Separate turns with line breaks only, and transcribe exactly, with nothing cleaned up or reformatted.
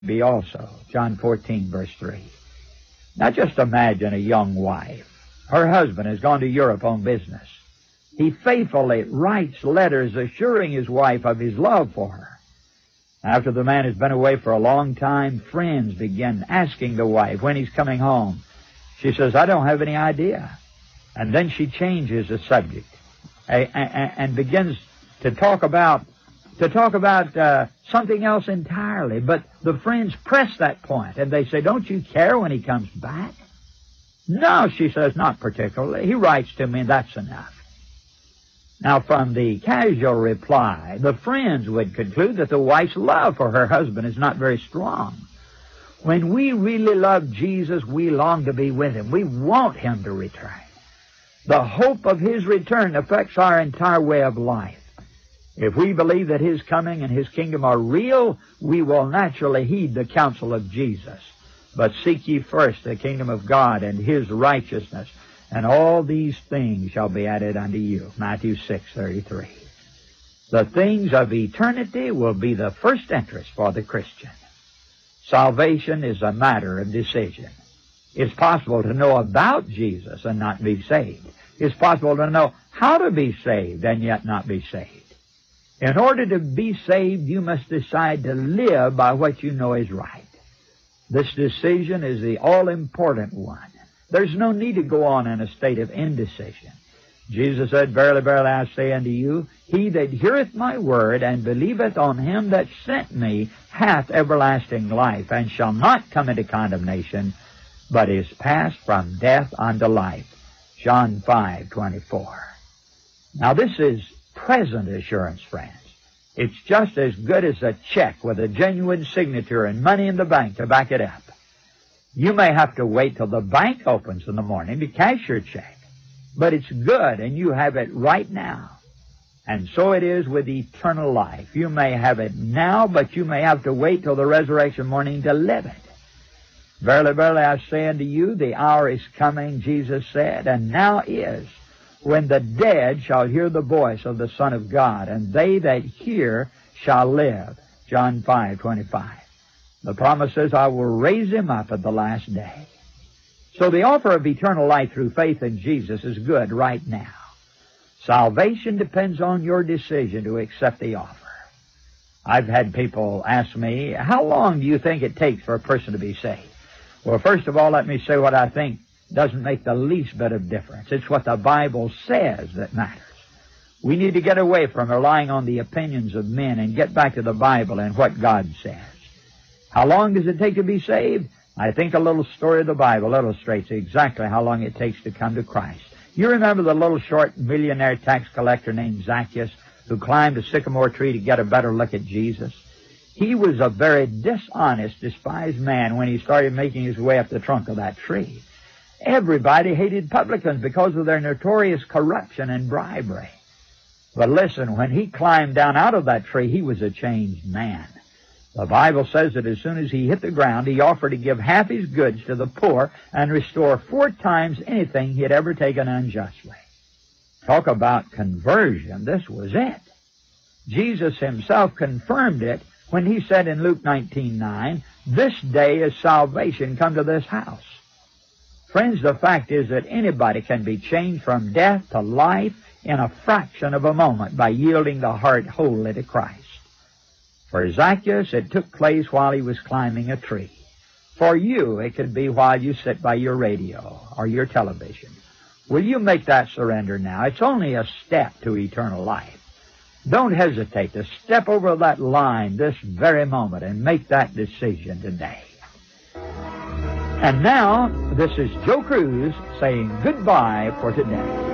be also. John fourteen, verse three. Now just imagine a young wife. Her husband has gone to Europe on business. He faithfully writes letters assuring his wife of his love for her. After the man has been away for a long time, friends begin asking the wife when he's coming home. She says, I don't have any idea. And then she changes the subject and begins to talk about to talk about uh, something else entirely. But the friends press that point, and they say, don't you care when he comes back? No, she says, not particularly. He writes to me, and that's enough. Now, from the casual reply, the friends would conclude that the wife's love for her husband is not very strong. When we really love Jesus, we long to be with him. We want him to return. The hope of his return affects our entire way of life. If we believe that his coming and his kingdom are real, we will naturally heed the counsel of Jesus. But seek ye first the kingdom of God and his righteousness, and all these things shall be added unto you. Matthew six thirty-three. The things of eternity will be the first interest for the Christian. Salvation is a matter of decision. It's possible to know about Jesus and not be saved. It's possible to know how to be saved and yet not be saved. In order to be saved, you must decide to live by what you know is right. This decision is the all-important one. There's no need to go on in a state of indecision. Jesus said, Verily, verily, I say unto you, he that heareth my word and believeth on him that sent me hath everlasting life, and shall not come into condemnation, but is passed from death unto life. John five twenty-four. Now this is present assurance, friends. It's just as good as a check with a genuine signature and money in the bank to back it up. You may have to wait till the bank opens in the morning to cash your check, but it's good and you have it right now. And so it is with eternal life. You may have it now, but you may have to wait till the resurrection morning to live it. Verily, verily, I say unto you, the hour is coming, Jesus said, and now is, when the dead shall hear the voice of the Son of God, and they that hear shall live. John five twenty-five. The promise says, I will raise him up at the last day. So the offer of eternal life through faith in Jesus is good right now. Salvation depends on your decision to accept the offer. I've had people ask me, how long do you think it takes for a person to be saved? Well, first of all, let me say what I think doesn't make the least bit of difference. It's what the Bible says that matters. We need to get away from relying on the opinions of men and get back to the Bible and what God says. How long does it take to be saved? I think a little story of the Bible illustrates exactly how long it takes to come to Christ. You remember the little short millionaire tax collector named Zacchaeus who climbed a sycamore tree to get a better look at Jesus? He was a very dishonest, despised man when he started making his way up the trunk of that tree. Everybody hated publicans because of their notorious corruption and bribery. But listen, when he climbed down out of that tree, he was a changed man. The Bible says that as soon as he hit the ground, he offered to give half his goods to the poor and restore four times anything he had ever taken unjustly. Talk about conversion. This was it. Jesus himself confirmed it when he said in Luke nineteen nine, this day is salvation come to this house. Friends, the fact is that anybody can be changed from death to life in a fraction of a moment by yielding the heart wholly to Christ. For Zacchaeus, it took place while he was climbing a tree. For you, it could be while you sit by your radio or your television. Will you make that surrender now? It's only a step to eternal life. Don't hesitate to step over that line this very moment and make that decision today. And now, this is Joe Cruz saying goodbye for today.